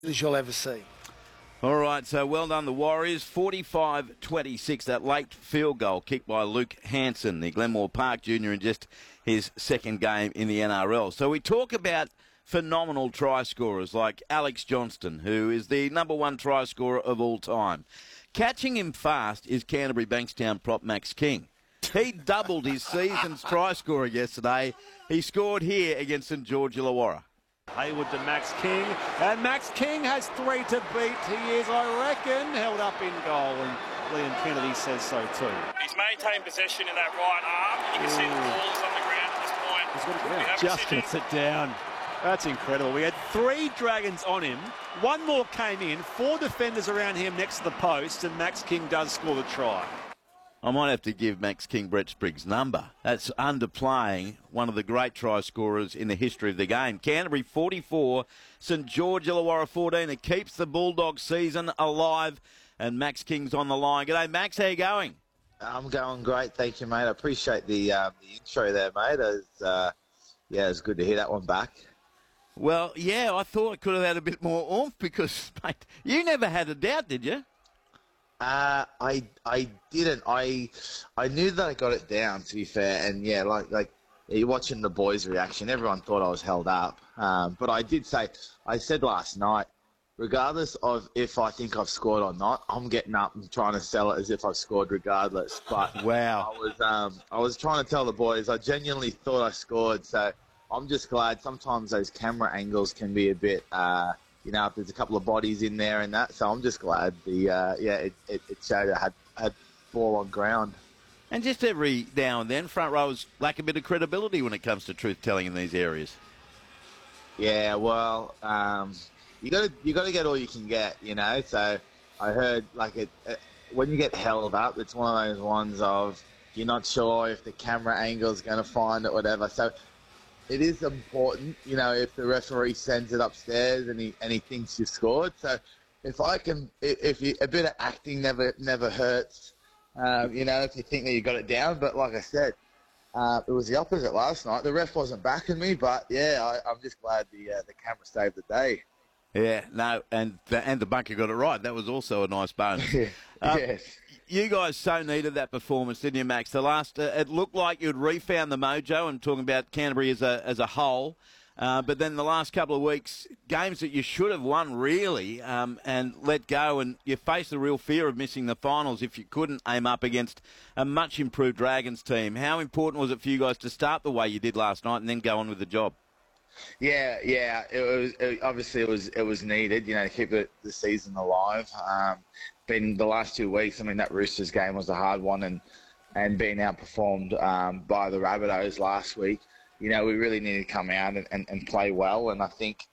as you'll ever see. All right, so well done the Warriors. 45-26, that late field goal kicked by Luke Hanson, the Glenmore Park junior, in just his second game in the NRL. So we talk about phenomenal try scorers like Alex Johnston, who is the number one try scorer of all time. Catching him fast is Canterbury Bankstown prop Max King. He doubled his season's try scorer yesterday. He scored here against St George Illawarra. Hayward to Max King, and Max King has 3 to beat. He is, I reckon, held up in goal, and Liam Kennedy says so too. He's maintained possession in that right arm. You can see the ball is on the ground at this point. He's got it down. Just gets it down. That's incredible. We had 3 Dragons on him. 1 more came in. 4 defenders around him next to the post, and Max King does score the try. I might have to give Max King Brett Spriggs' number. That's underplaying one of the great try scorers in the history of the game. Canterbury 44, St George Illawarra 14. It keeps the Bulldogs season alive, and Max King's on the line. G'day, Max. How you going? I'm going great, thank you, mate. I appreciate the intro there, mate. It's good to hear that one back. Well, yeah, I thought it could have had a bit more oomph because, mate, you never had a doubt, did you? I didn't. I knew that I got it down, to be fair, and yeah, like you're watching the boys' reaction. Everyone thought I was held up, but I said last night, regardless of if I think I've scored or not, I'm getting up and trying to sell it as if I've scored regardless. But wow, I was trying to tell the boys I genuinely thought I scored, so I'm just glad. Sometimes those camera angles can be a bit. If there's a couple of bodies in there and that, so I'm just glad it showed I had ball on ground. And just every now and then, front rowers lack a bit of credibility when it comes to truth telling in these areas. Yeah, well, you got to get all you can get, So I heard when you get held up, it's one of those ones of you're not sure if the camera angle is going to find it, whatever. So. It is important, if the referee sends it upstairs and he thinks you scored. So a bit of acting never hurts, if you think that you got it down. But like I said, it was the opposite last night. The ref wasn't backing me, but yeah, I'm just glad the camera saved the day. Yeah, no, and the bunker got it right. That was also a nice bonus. Yes. You guys so needed that performance, didn't you, Max? The last, it looked like you'd refound the mojo. I'm talking about Canterbury as a whole. But then the last couple of weeks, games that you should have won, really, and let go, and you face the real fear of missing the finals if you couldn't aim up against a much improved Dragons team. How important was it for you guys to start the way you did last night and then go on with the job? Yeah. Obviously, it was needed, to keep the season alive. Been the last 2 weeks, that Roosters game was a hard one, and being outperformed by the Rabbitohs last week, we really needed to come out and play well. And I think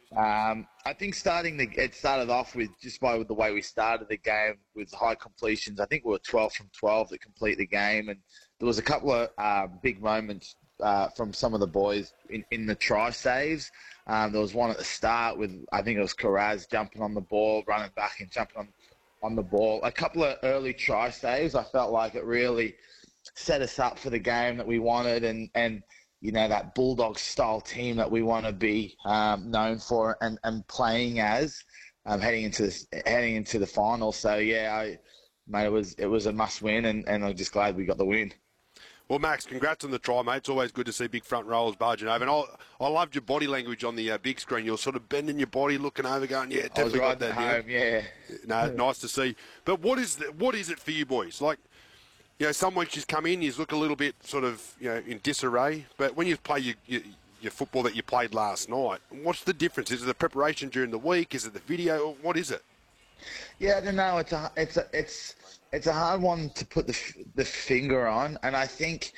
it started off with just by the way we started the game with high completions. I think we were 12 from 12 to complete the game, and there was a couple of big moments from some of the boys in the try saves. There was one at the start with, I think it was Karaz jumping on the ball, running back and jumping on the ball. A couple of early try saves, I felt like it really set us up for the game that we wanted, and that Bulldogs style team that we want to be known for and playing as heading into the final. So yeah, it was a must win, and I'm just glad we got the win. Well, Max, congrats on the try, mate. It's always good to see big front rowers barging over. And I loved your body language on the big screen. You're sort of bending your body, looking over, going, yeah, definitely got that. Home, yeah. No, nice to see. But what is it for you boys? Like, some weeks you come in, you look a little bit sort of, in disarray. But when you play your football that you played last night, what's the difference? Is it the preparation during the week? Is it the video? What is it? Yeah, I don't know. It's a hard one to put the finger on, and I think,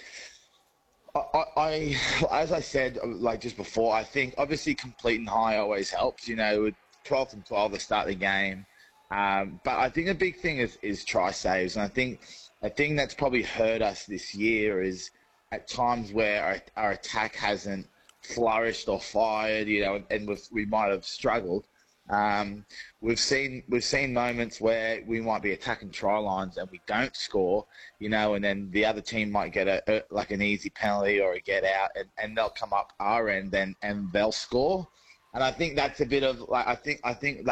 I as I said, like just before, I think obviously completing high always helps. With 12 from 12 to start the game, but I think the big thing is try saves, and I think a thing that's probably hurt us this year is at times where our attack hasn't flourished or fired, and we might have struggled. We've seen moments where we might be attacking try lines and we don't score, and then the other team might get an easy penalty or a get out, and they'll come up our end and they'll score. And I think that's a bit of like I think